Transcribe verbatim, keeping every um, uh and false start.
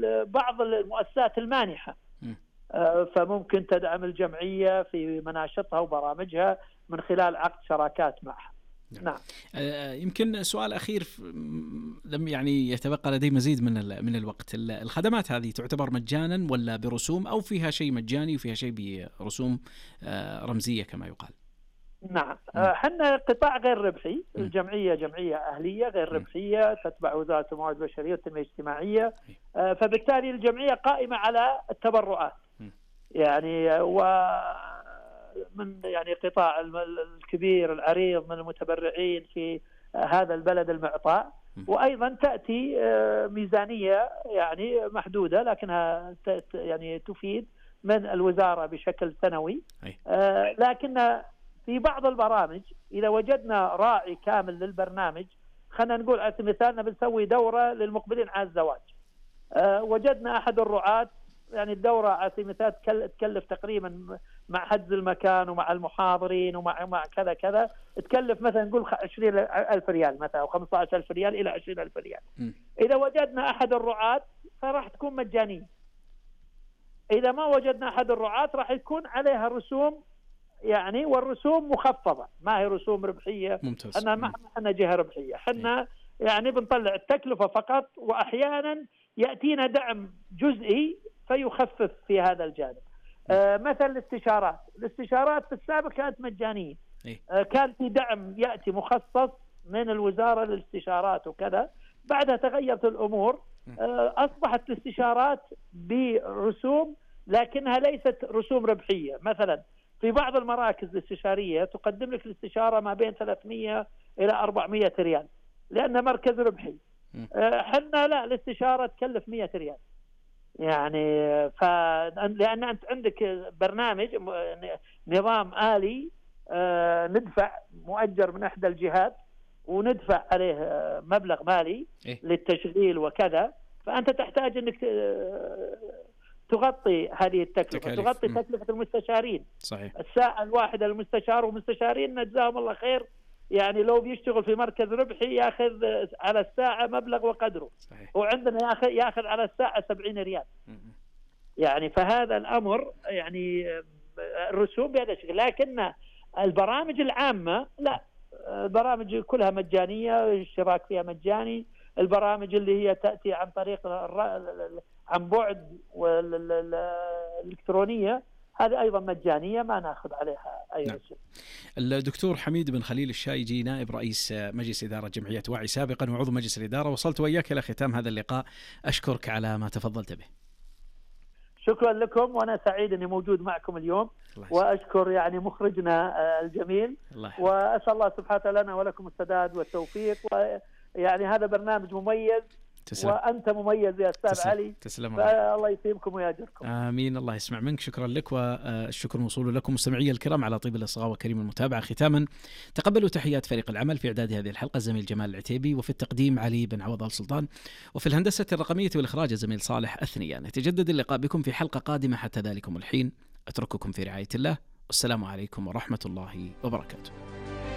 بعض المؤسسات المانحة، فممكن تدعم الجمعية في مناشطها وبرامجها من خلال عقد شراكات معها. نعم. يمكن سؤال أخير لم يعني يتبقى لدي مزيد من من الوقت. الخدمات هذه تعتبر مجانا ولا برسوم، أو فيها شيء مجاني وفيها شيء برسوم رمزية كما يقال؟ نعم، حنا قطاع غير ربحي. الجمعية جمعية أهلية غير ربحية تتبع وزارة الموارد البشرية والتنمية الاجتماعية، فبالتالي الجمعية قائمة على التبرعات. يعني ومن يعني قطاع الكبير العريض من المتبرعين في هذا البلد المعطاء، وأيضا تأتي ميزانية يعني محدودة لكنها يعني تفيد من الوزارة بشكل سنوي. لكن في بعض البرامج إذا وجدنا راعي كامل للبرنامج، خلينا نقول على سبيل المثال بنسوي دورة للمقبلين على الزواج، أه وجدنا أحد الرعاة يعني الدورة على سبيل المثال تكلف تقريبا مع حجز المكان ومع المحاضرين ومع مع كذا كذا تكلف مثلا نقول عشرين ألف ريال مثلا أو خمسة عشر ألف ريال إلى عشرين ألف ريال. م. إذا وجدنا أحد الرعاة فراح تكون مجانية. إذا ما وجدنا أحد الرعاة راح يكون عليها رسوم، يعني والرسوم مخفضة، ما هي رسوم ربحية. ممتاز. أنا ما احنا جهة ربحية، احنا يعني بنطلع التكلفة فقط، وأحيانا يأتينا دعم جزئي فيخفف في هذا الجانب. آه مثلا الاستشارات، الاستشارات في السابق كانت مجانية. آه كان في دعم يأتي مخصص من الوزارة للاستشارات وكذا، بعدها تغيرت الأمور، آه أصبحت الاستشارات برسوم لكنها ليست رسوم ربحية. مثلا في بعض المراكز الاستشارية تقدم لك الاستشارة ما بين ثلاثمئة إلى أربعمئة ريال لأن مركز ربحي. حنا لا، الاستشارة تكلف مئة ريال يعني، ف... لأن أنت عندك برنامج نظام آلي، ندفع مؤجر من إحدى الجهات وندفع عليه مبلغ مالي إيه؟ للتشغيل وكذا، فأنت تحتاج أنك تغطي هذه التكلفة، تكاليف. تغطي م. تكلفة المستشارين. صحيح. الساعة الواحدة للمستشار، ومستشارين جزاهم الله خير يعني لو بيشتغل في مركز ربحي ياخذ على الساعة مبلغ وقدره. صحيح. وعندنا ياخذ ياخذ على الساعة سبعين ريال. م. يعني فهذا الأمر يعني الرسوم بهذا الشكل، لكن البرامج العامة لا، البرامج كلها مجانية، الاشتراك فيها مجاني. البرامج اللي هي تأتي عن طريق عن بعد والإلكترونية هذه أيضا مجانية، ما نأخذ عليها أي رسوم. الدكتور حميد بن خليل الشايجي، نائب رئيس مجلس إدارة جمعية واعي سابقا وعضو مجلس الإدارة، وصلت وإياك إلى ختام هذا اللقاء. أشكرك على ما تفضلت به. شكرا لكم، وأنا سعيد أني موجود معكم اليوم، وأشكر يعني مخرجنا الجميل، وأسأل الله سبحانه وتعالى لنا ولكم السداد والتوفيق. ويعني هذا برنامج مميز. تسلم. وأنت مميز يا أستاذ تسلم. علي. تسلم. الله يسلمكم ويأجركم. آمين. الله يسمع منك. شكرا لك، والشكر موصول لكم مستمعي الكرام على طيب الإصغاء وكريم المتابعة. ختاما تقبلوا تحيات فريق العمل في إعداد هذه الحلقة الزميل جمال العتيبي، وفي التقديم علي بن عوض السلطان، وفي الهندسة الرقمية والإخراج الزميل صالح أثنيان. يتجدد اللقاء بكم في حلقة قادمة، حتى ذلكم الحين أترككم في رعاية الله، والسلام عليكم ورحمة الله وبركاته.